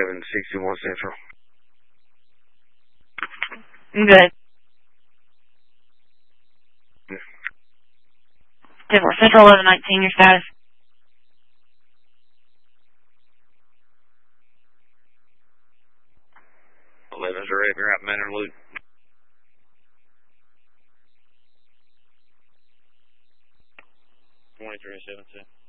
1161 Central. Good. 10-4 Central, 1119, your status. 11's direct, right Manor Loop. $23.72.